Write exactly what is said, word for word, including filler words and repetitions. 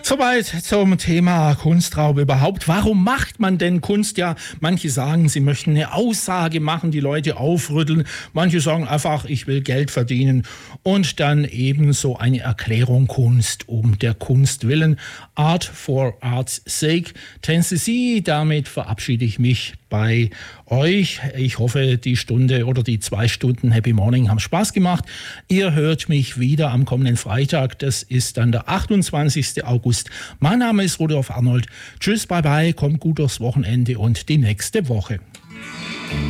Soweit zum Thema Kunstraub überhaupt. Warum macht man denn Kunst? Ja, manche sagen, sie möchten eine Aussage machen, die Leute aufrütteln. Manche sagen einfach, ich will Geld verdienen. Und dann eben so eine Erklärung Kunst um der Kunst willen. Art for art's sake. Tennessee, damit verabschiede ich mich bei euch. Ich hoffe, die Stunde oder die zwei Stunden Happy Morning haben Spaß gemacht. Ihr hört mich wieder am kommenden Freitag. Das ist dann der achtundzwanzigsten August. Mein Name ist Rudolf Arnold. Tschüss, bye bye, kommt gut durchs Wochenende und die nächste Woche.